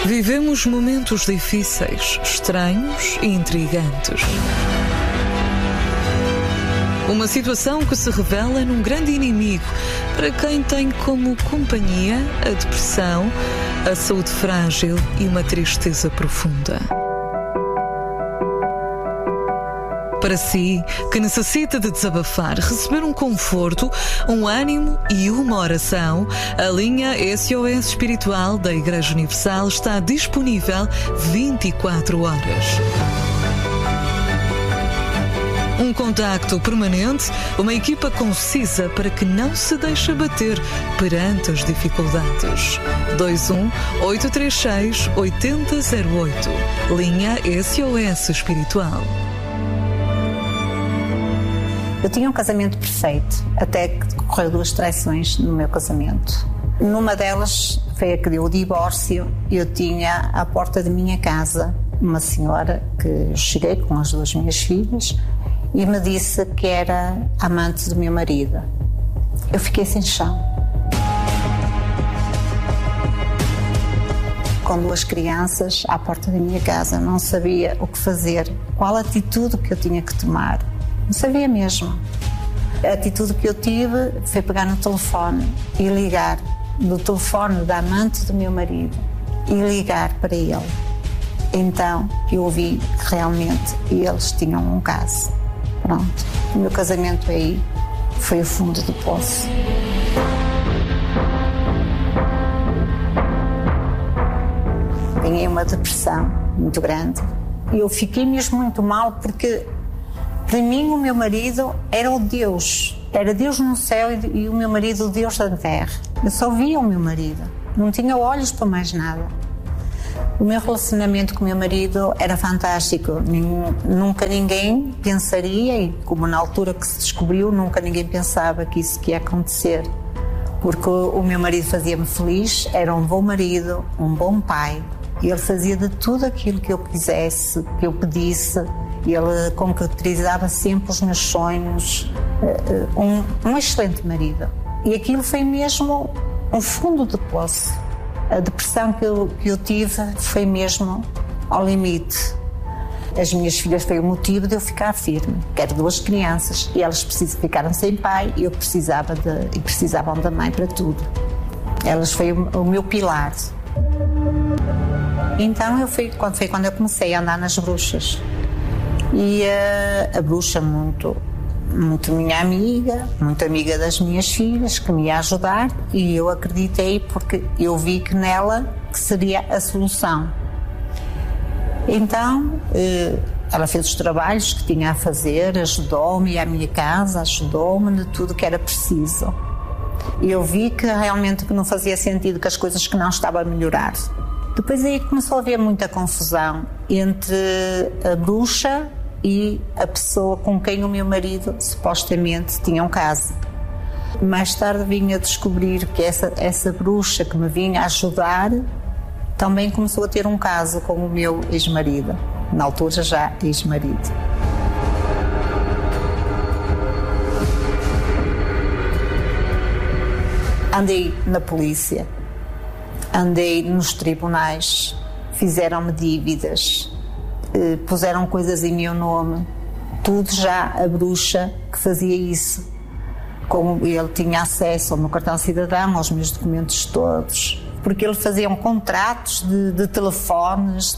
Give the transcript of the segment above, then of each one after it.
Vivemos momentos difíceis, estranhos e intrigantes. Uma situação que se revela num grande inimigo para quem tem como companhia a depressão, a saúde frágil e uma tristeza profunda. Para si, que necessita de desabafar, receber um conforto, um ânimo e uma oração, a linha SOS Espiritual da Igreja Universal está disponível 24 horas. Um contacto permanente, uma equipa concisa para que não se deixe abater perante as dificuldades. 21-836-8008. Linha SOS Espiritual. Eu tinha um casamento perfeito, até que decorreu 2 traições no meu casamento. Numa delas foi a que deu o divórcio. Eu tinha à porta da minha casa uma senhora que eu cheguei com as 2 minhas filhas e me disse que era amante do meu marido. Eu fiquei sem chão. Com 2 crianças à porta da minha casa, não sabia o que fazer, qual atitude que eu tinha que tomar. Não sabia mesmo. A atitude que eu tive foi pegar no telefone e ligar do telefone da amante do meu marido e ligar para ele. Então eu vi que realmente eles tinham um caso. Pronto, o meu casamento aí foi o fundo do poço. Ganhei uma depressão muito grande e eu fiquei mesmo muito mal porque para mim o meu marido era o Deus, era Deus no céu e o meu marido o Deus da terra. Eu só via o meu marido, não tinha olhos para mais nada. O meu relacionamento com o meu marido era fantástico, nunca ninguém pensaria, e como na altura que se descobriu, nunca ninguém pensava que isso ia acontecer. Porque o meu marido fazia-me feliz, era um bom marido, um bom pai, e ele fazia de tudo aquilo que eu quisesse, que eu pedisse. Ele concretizava sempre os meus sonhos, um excelente marido. E aquilo foi mesmo um fundo de poço. A depressão que eu tive foi mesmo ao limite. As minhas filhas foi o motivo de eu ficar firme. Quero 2 crianças e elas ficaram sem pai e eu precisavam da mãe para tudo. Elas foi o meu pilar. Então foi quando eu comecei a andar nas bruxas. E a bruxa muito minha amiga, muito amiga das minhas filhas, que me ia ajudar, e eu acreditei porque eu vi que nela que seria a solução. Então ela fez os trabalhos que tinha a fazer, ajudou-me à minha casa, ajudou-me de tudo que era preciso. E eu vi que realmente que não fazia sentido, que as coisas que não estavam a melhorar. Depois aí começou a haver muita confusão entre a bruxa e a pessoa com quem o meu marido supostamente tinha um caso. Mais tarde vim a descobrir que essa bruxa que me vinha ajudar também começou a ter um caso com o meu ex-marido, na altura já ex-marido. Andei na polícia, andei nos tribunais, fizeram-me dívidas, puseram coisas em meu nome, tudo já a bruxa que fazia isso. Como ele tinha acesso ao meu cartão cidadão, aos meus documentos todos, porque eles faziam contratos de telefones,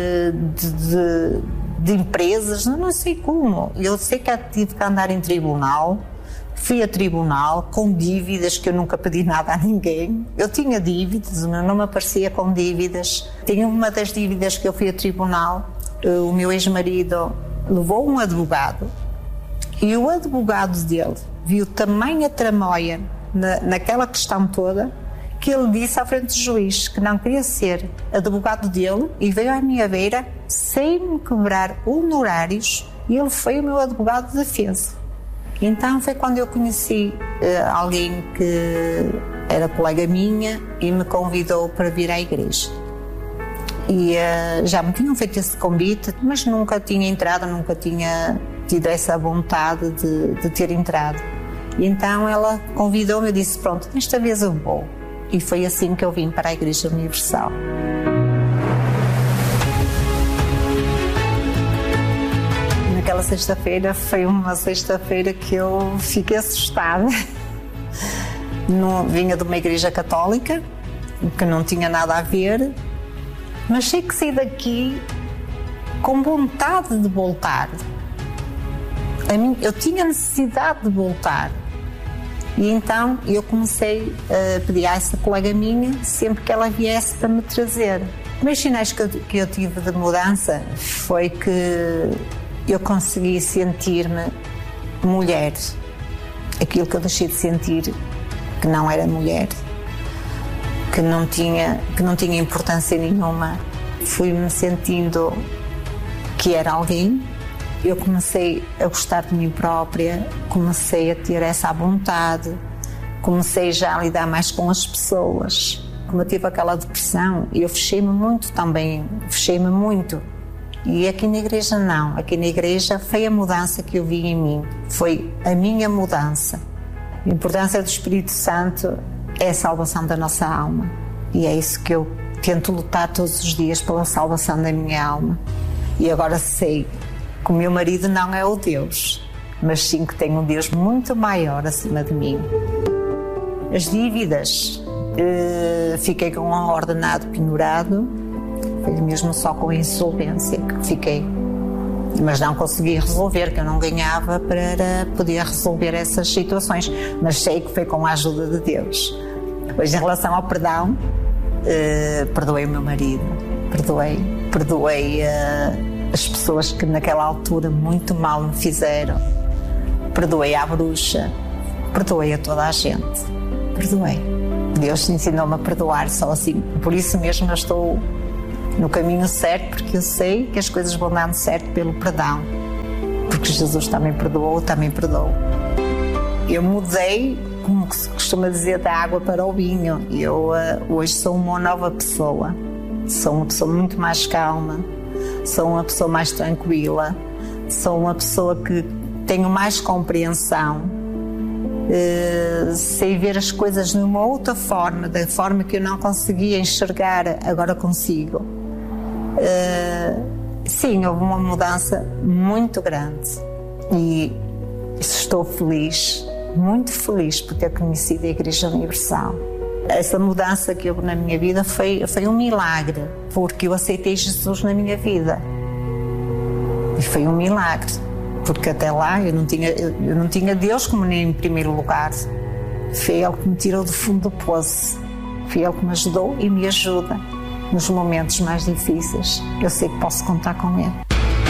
de empresas, não sei como. Eu sei que tive que andar em tribunal. Fui a tribunal com dívidas que eu nunca pedi nada a ninguém. Eu tinha dívidas, o meu nome aparecia com dívidas. Tinha uma das dívidas que eu fui a tribunal. O meu ex-marido levou um advogado e o advogado dele viu tamanha tramóia naquela questão toda que ele disse à frente do juiz que não queria ser advogado dele e veio à minha beira sem me cobrar honorários e ele foi o meu advogado de defesa. Então foi quando eu conheci alguém que era colega minha e me convidou para vir à igreja. E já me tinham feito esse convite, mas nunca tinha entrado, nunca tinha tido essa vontade de ter entrado. E então ela convidou-me e disse, pronto, desta vez eu vou. E foi assim que eu vim para a Igreja Universal. aquela sexta-feira foi uma sexta-feira que eu fiquei assustada. Vinha de uma igreja católica, que não tinha nada a ver, mas sei que saí daqui com vontade de voltar. Eu tinha necessidade de voltar. E então eu comecei a pedir a essa colega minha sempre que ela viesse para me trazer. Os primeiros sinais que eu tive de mudança foi que eu consegui sentir-me mulher. Aquilo que eu deixei de sentir, que não era mulher, que não tinha importância nenhuma. Fui-me sentindo que era alguém. Eu comecei a gostar de mim própria, comecei a ter essa vontade, comecei já a lidar mais com as pessoas. Como eu tive aquela depressão, eu fechei-me muito também, E aqui na igreja não, aqui na igreja foi a mudança que eu vi em mim, foi a minha mudança. A importância do Espírito Santo é a salvação da nossa alma. E é isso que eu tento lutar todos os dias pela salvação da minha alma. E agora sei que o meu marido não é o Deus, mas sim que tem um Deus muito maior acima de mim. As dívidas, fiquei com um ordenado pendurado, foi mesmo só com a insolvência que fiquei. Mas não consegui resolver, que eu não ganhava para poder resolver essas situações, mas sei que foi com a ajuda de Deus. Pois em relação ao perdão, perdoei o meu marido, perdoei as pessoas que naquela altura muito mal me fizeram, perdoei à bruxa, perdoei a toda a gente, perdoei. Deus ensinou-me a perdoar só assim, por isso mesmo eu estou no caminho certo, porque eu sei que as coisas vão dando certo pelo perdão, porque Jesus também perdoou, também perdoou. Eu mudei, como se costuma dizer, da água para o vinho. Eu hoje sou uma nova pessoa, sou uma pessoa muito mais calma, sou uma pessoa mais tranquila, sou uma pessoa que tenho mais compreensão, sei ver as coisas numa outra forma, da forma que eu não conseguia enxergar, agora consigo. Sim, houve uma mudança muito grande e estou feliz, muito feliz por ter conhecido a Igreja Universal. Essa mudança que houve na minha vida foi um milagre, porque eu aceitei Jesus na minha vida. E foi um milagre, porque até lá eu não tinha Deus como nem em primeiro lugar. Foi Ele que me tirou do fundo do poço, foi Ele que me ajudou e me ajuda nos momentos mais difíceis. Eu sei que posso contar com Ele.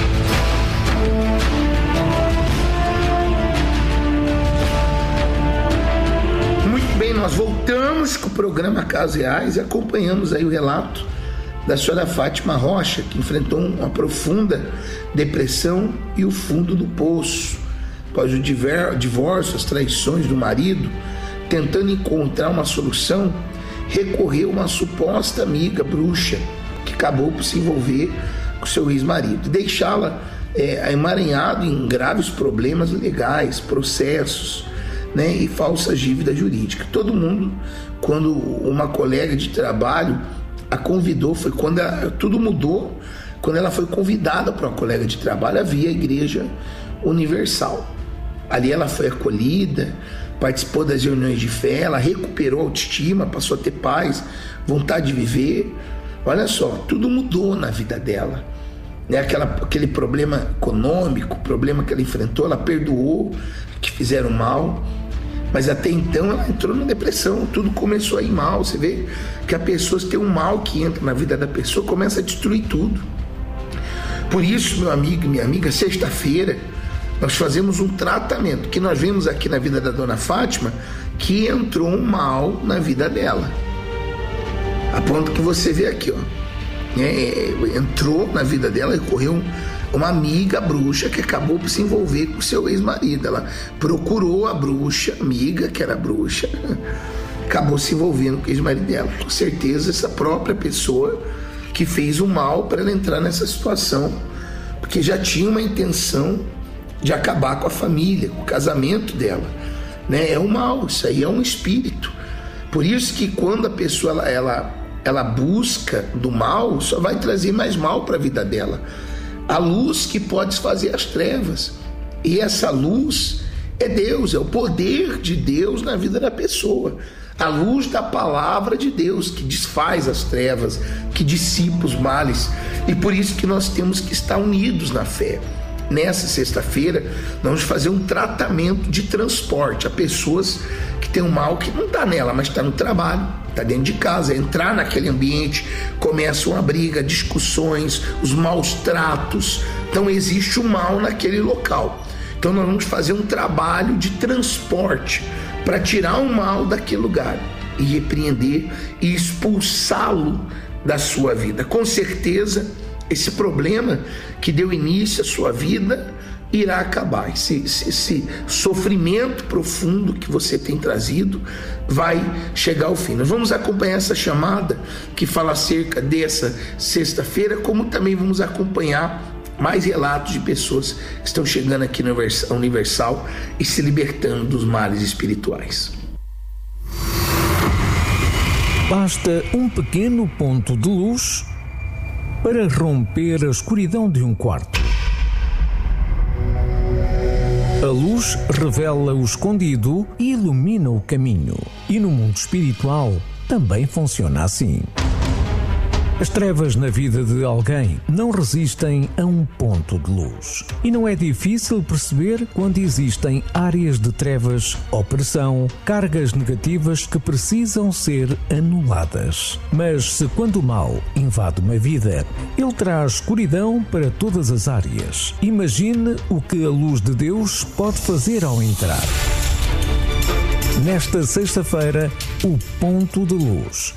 Nós voltamos com o programa Casos Reais e acompanhamos aí o relato da senhora Fátima Rocha, que enfrentou uma profunda depressão e o fundo do poço. Após o divórcio, as traições do marido, tentando encontrar uma solução, recorreu a uma suposta amiga bruxa, que acabou por se envolver com seu ex-marido, deixá-la emaranhado em graves problemas legais, processos, né, e falsas dívidas jurídicas. Todo mundo, quando uma colega de trabalho a convidou, foi quando tudo mudou, quando ela foi convidada para uma colega de trabalho a vir à Igreja Universal. Ali ela foi acolhida, participou das reuniões de fé, ela recuperou a autoestima, passou a ter paz, vontade de viver. Olha só, tudo mudou na vida dela, né? Aquele problema econômico, problema que ela enfrentou, ela perdoou que fizeram mal, mas até então ela entrou na depressão, tudo começou a ir mal. Você vê que a pessoa, tem um mal que entra na vida da pessoa, começa a destruir tudo. Por isso, meu amigo e minha amiga, sexta-feira nós fazemos um tratamento, que nós vimos aqui na vida da dona Fátima, que entrou um mal na vida dela, a ponto que você vê aqui, ó, entrou na vida dela e correu uma amiga bruxa que acabou por se envolver com o seu ex-marido. Ela procurou a bruxa, amiga que era bruxa, acabou se envolvendo com o ex-marido dela. Com certeza essa própria pessoa que fez o mal para ela entrar nessa situação, porque já tinha uma intenção de acabar com a família, com o casamento dela, né? É um mal, isso aí é um espírito. Por isso que quando a pessoa ela busca do mal, só vai trazer mais mal para a vida dela. a luz que pode desfazer as trevas. E essa luz é Deus, é o poder de Deus na vida da pessoa. A luz da palavra de Deus que desfaz as trevas, que dissipa os males. E por isso que nós temos que estar unidos na fé. Nessa sexta-feira, nós vamos fazer um tratamento de transporte a pessoas que têm um mal que não está nela, mas está no trabalho, está dentro de casa. Entrar naquele ambiente, começa uma briga, discussões, os maus tratos. Então existe o mal naquele local. Então nós vamos fazer um trabalho de transporte para tirar o mal daquele lugar e repreender e expulsá-lo da sua vida. Com certeza, esse problema que deu início à sua vida irá acabar. Esse sofrimento profundo que você tem trazido vai chegar ao fim. Nós vamos acompanhar essa chamada que fala acerca dessa sexta-feira, como também vamos acompanhar mais relatos de pessoas que estão chegando aqui no Universal e se libertando dos males espirituais. Basta um pequeno ponto de luz para romper a escuridão de um quarto. A luz revela o escondido e ilumina o caminho. E no mundo espiritual também funciona assim. As trevas na vida de alguém não resistem a um ponto de luz. E não é difícil perceber quando existem áreas de trevas, opressão, cargas negativas que precisam ser anuladas. Mas se quando o mal invade uma vida, ele traz escuridão para todas as áreas. Imagine o que a luz de Deus pode fazer ao entrar. Nesta sexta-feira, o ponto de luz.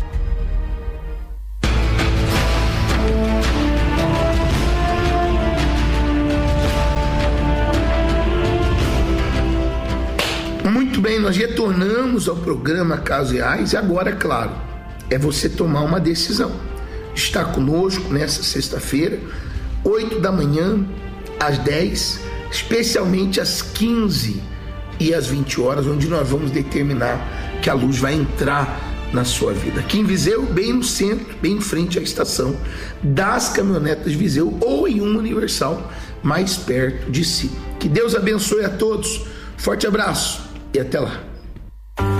Muito bem, nós retornamos ao programa Casos Reais e agora, claro, é você tomar uma decisão. Está conosco nessa sexta-feira, 8 da manhã, às 10, especialmente às 15 e às 20 horas, onde nós vamos determinar que a luz vai entrar na sua vida. Aqui em Viseu, bem no centro, bem em frente à estação das caminhonetas de Viseu ou em uma Universal mais perto de si. Que Deus abençoe a todos. Forte abraço e até lá.